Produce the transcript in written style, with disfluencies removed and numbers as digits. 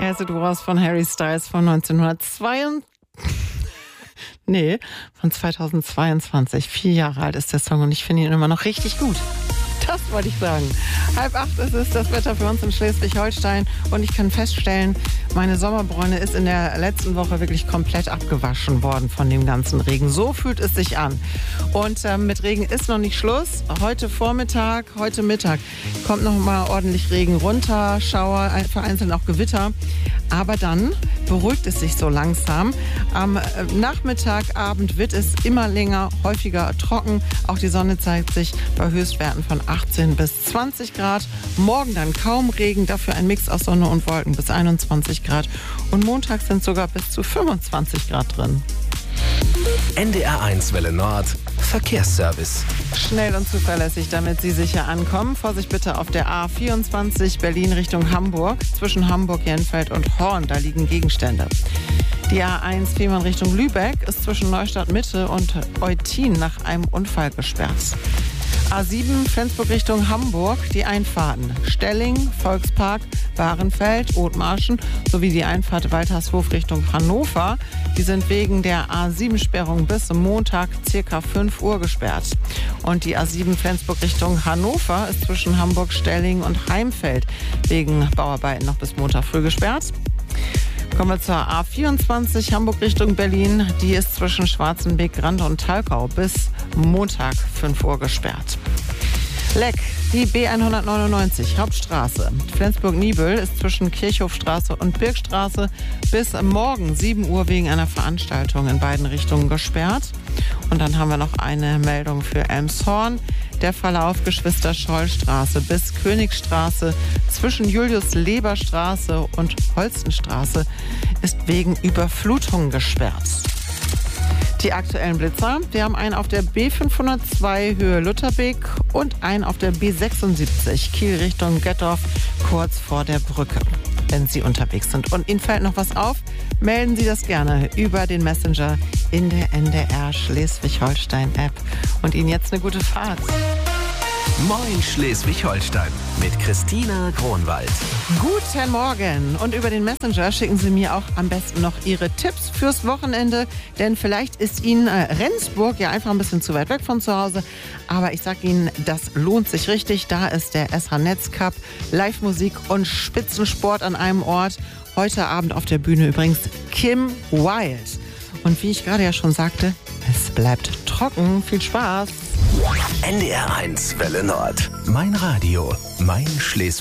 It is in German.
As It Was von Harry Styles von 2022. 4 Jahre alt ist der Song und ich finde ihn immer noch richtig gut. Das wollte ich sagen. 7:30 ist es, das Wetter für uns in Schleswig-Holstein. Und ich kann feststellen, meine Sommerbräune ist in der letzten Woche wirklich komplett abgewaschen worden von dem ganzen Regen. So fühlt es sich an. Und mit Regen ist noch nicht Schluss. Heute Vormittag, heute Mittag kommt noch mal ordentlich Regen runter, Schauer, vereinzelt auch Gewitter. Aber dann beruhigt es sich so langsam. Am Nachmittag, Abend wird es immer länger, häufiger trocken. Auch die Sonne zeigt sich bei Höchstwerten von 18 bis 20 Grad. Morgen dann kaum Regen, dafür ein Mix aus Sonne und Wolken bis 21 Grad. Und Montag sind sogar bis zu 25 Grad drin. NDR1 Welle Nord, Verkehrsservice. Schnell und zuverlässig, damit Sie sicher ankommen. Vorsicht bitte auf der A24 Berlin Richtung Hamburg. Zwischen Hamburg-Jenfeld und Horn, da liegen Gegenstände. Die A1 Fehmarn Richtung Lübeck ist zwischen Neustadt Mitte und Eutin nach einem Unfall gesperrt. A7 Flensburg Richtung Hamburg, die Einfahrten Stelling, Volkspark, Bahrenfeld, Othmarschen sowie die Einfahrt Waltershof Richtung Hannover. Die sind wegen der A7-Sperrung bis Montag ca. 5 Uhr gesperrt. Und die A7 Flensburg Richtung Hannover ist zwischen Hamburg, Stelling und Heimfeld wegen Bauarbeiten noch bis Montag früh gesperrt. Kommen wir zur A24 Hamburg Richtung Berlin. Die ist zwischen Schwarzenbeck, Grande und Talkau bis Montag 5 Uhr gesperrt. Leck, die B199 Hauptstraße. Flensburg-Niebüll ist zwischen Kirchhofstraße und Birkstraße bis morgen 7 Uhr wegen einer Veranstaltung in beiden Richtungen gesperrt. Und dann haben wir noch eine Meldung für Elmshorn. Der Verlauf Geschwister-Scholl-Straße bis Königstraße zwischen Julius-Leber-Straße und Holstenstraße ist wegen Überflutung gesperrt. Die aktuellen Blitzer, wir haben einen auf der B502 Höhe Lutherbeek und einen auf der B76 Kiel Richtung Gettorf kurz vor der Brücke, wenn Sie unterwegs sind. Und Ihnen fällt noch was auf? Melden Sie das gerne über den Messenger in der NDR Schleswig-Holstein-App. Und Ihnen jetzt eine gute Fahrt. Moin Schleswig-Holstein mit Christina Kronwald. Guten Morgen. Und über den Messenger schicken Sie mir auch am besten noch Ihre Tipps fürs Wochenende. Denn vielleicht ist Ihnen Rendsburg ja einfach ein bisschen zu weit weg von zu Hause. Aber ich sag Ihnen, das lohnt sich richtig. Da ist der SH Netz Cup, Live-Musik und Spitzensport an einem Ort. Heute Abend auf der Bühne übrigens Kim Wilde. Und wie ich gerade ja schon sagte, es bleibt trocken. Viel Spaß. NDR1 Welle Nord. Mein Radio, mein Schleswig.